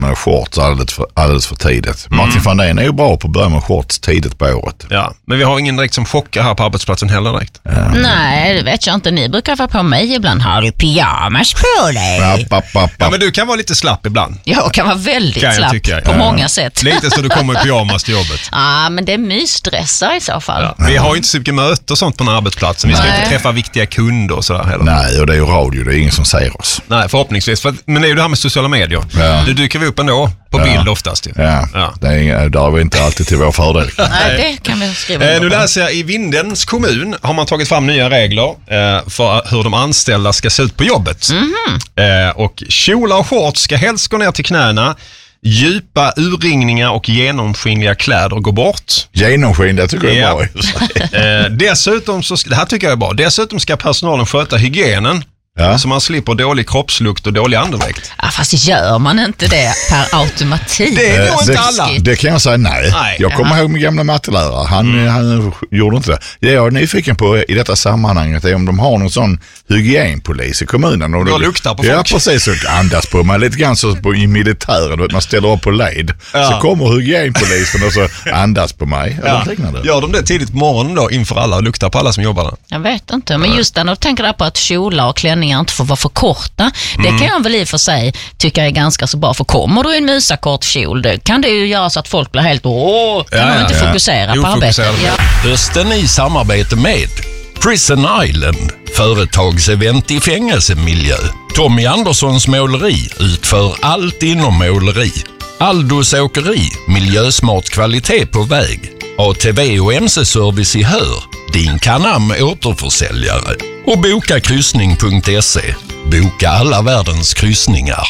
med shorts alldeles för tidigt. Martin van Den är ju bra på att börja med shorts tidigt på året. Ja, men vi har ingen direkt som chockar här på arbetsplatsen heller direkt. Nej, det vet jag inte. Ni brukar vara på mig ibland. Har du pyjamas på dig? Ja, men du kan vara lite slapp ibland. Jag kan vara väldigt slapp på många sätt. Lite så du kommer i pyjamas till jobbet. Ja, men det är mysdressar i så fall. Ja. Vi har ju inte så mycket möte och sånt på den här arbetsplatsen. Vi ska inte träffa viktiga kunder och sådär heller. Nej, och det är ju radio. Det är ingen som ser oss. Nej, förhoppningsvis. Men det är ju det här med sociala medier. Ja. Du dyker vi upp ändå på bild oftast. Ju. Ja. Det är där är vi inte alltid till vår fördel. Nej, det kan vi skriva. Nu läser jag, i Vindens kommun har man tagit fram nya regler för hur de anställda ska se ut på jobbet. Och kjolar och shorts ska helst gå ner till knäna. Djupa urringningar och genomskinliga kläder går bort. Genomskinliga tycker jag är bra. Dessutom det här tycker jag är bra. Dessutom ska personalen sköta hygienen. Ja. Så man slipper dålig kroppslukt och dålig andedräkt. Ja, fast gör man inte det per automatik? Det är nog inte alla. Det kan jag säga nej. Jag kommer ihåg min gamla mattelärare. Han gjorde inte det. Det jag är nyfiken på i detta sammanhanget är om de har någon sån hygienpolis i kommunen. Och då luktar på folk. Ja, precis. Och andas på mig lite grann så i militären. Man ställer upp på led. Så kommer hygienpolisen och så andas på mig. Gör de det tidigt på morgonen då inför alla och luktar på alla som jobbar där? Jag vet inte. Men just när du tänker där på att kjolar och klänningar inte får vara för korta. Det kan jag väl i och för sig tycka är ganska så bra. För kommer du i en musakort kjol, det kan det ju göra så att folk blir helt kan inte fokusera på arbetet. Hösten i samarbete med Prison Island, företagsevent i fängelsemiljö. Tommy Anderssons måleri utför allt inom måleri. Aldos åkeri, miljösmart kvalitet på väg. ATV och MC-service i Hör, din Canam återförsäljare. Och bokakryssning.se. Boka alla världens kryssningar.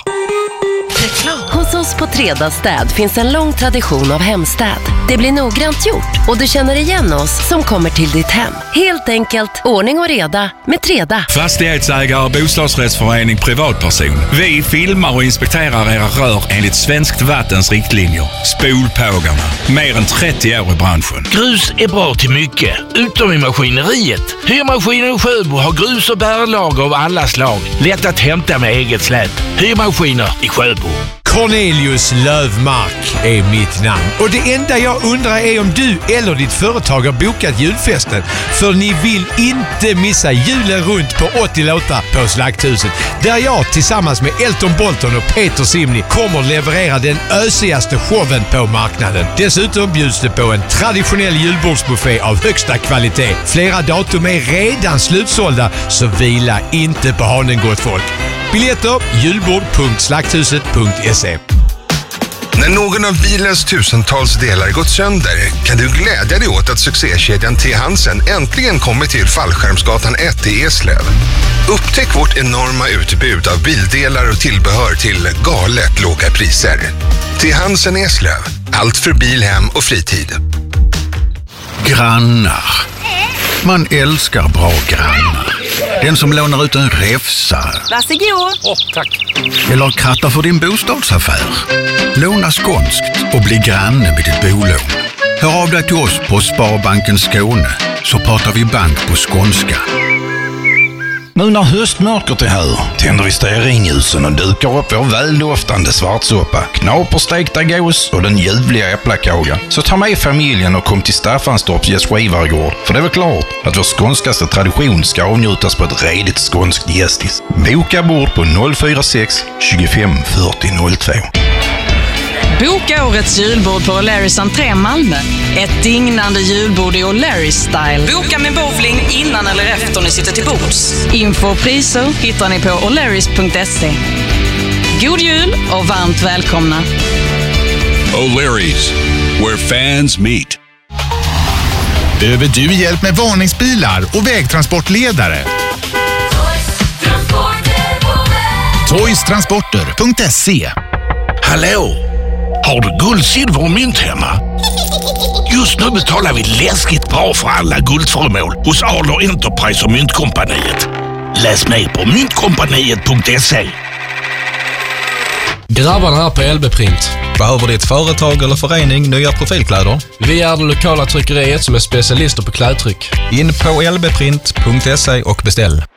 Hos oss på Treda Städ finns en lång tradition av hemstäd. Det blir noggrant gjort och du känner igen oss som kommer till ditt hem. Helt enkelt, ordning och reda med Treda. Fastighetsägare, bostadsrättsförening, privatperson. Vi filmar och inspekterar era rör enligt Svenskt Vattens riktlinjer. Spolpågarna. Mer än 30 år i branschen. Grus är bra till mycket, utom i maskineriet. Hyrmaskinen Sjöbo har grus- och bärlager av alla slag. Lätt att hämta med eget släp. Hyrmaskiner i Sjöbo. Cornelius Lövmark är mitt namn. Och det enda jag undrar är om du eller ditt företag har bokat julfesten. För ni vill inte missa julen runt på 80 låtar på Slakthuset. Där jag tillsammans med Elton Bolton och Peter Simni kommer leverera den ösigaste showen på marknaden. Dessutom bjuds det på en traditionell julbordsbuffé av högsta kvalitet. Flera datum är redan slutsålda, så vila inte på hanen, gott folk. Biljetter julbord.slakthuset.se. När någon av bilens tusentals delar gått sönder kan du glädja dig åt att succékedjan T. Hansen äntligen kommer till Fallskärmsgatan 1 i Eslöv. Upptäck vårt enorma utbud av bildelar och tillbehör till galet låga priser. T. Hansen Eslöv. Allt för bil, hem och fritid. Grannar. Man älskar bra grannar. Den som lånar ut en räfsa. Varsågod. Tack. Eller krattar för din bostadsaffär. Låna skånskt och bli granne med ditt bolån. Hör av dig till oss på Sparbanken Skåne, så pratar vi bank på skånska. Nu när höstmörkret är här tänder vi stearinljusen och dukar upp vår väldoftande svartsoppa, knaperstekta gås och den ljuvliga äpplakaga. Så ta med familjen och kom till Staffanstorps gästgivargård, för det är väl klart att vår skånskaste tradition ska avnjutas på ett redigt skånskt gästis. Boka bord på 046 25 40 02. Boka årets julbord på O'Larrys entré Malmö. Ett dignande julbord i O'Larrys style. Boka med bowling innan eller efter ni sitter till bords. Info och priser hittar ni på O'Larrys.se. God jul och varmt välkomna. O'Larrys, where fans meet. Behöver du hjälp med varningsbilar och vägtransportledare? Toystransporter.se. Hallå! Har du guld, silver och mynt hemma? Just nu betalar vi läskigt bra för alla guldföremål hos Adler Enterprise och Myntkompaniet. Läs mer på myntkompaniet.se. Grabbarna här på LB Print. Behöver ditt företag eller förening nya profilkläder? Vi är det lokala tryckeriet som är specialister på klädtryck. In på lbprint.se och beställ.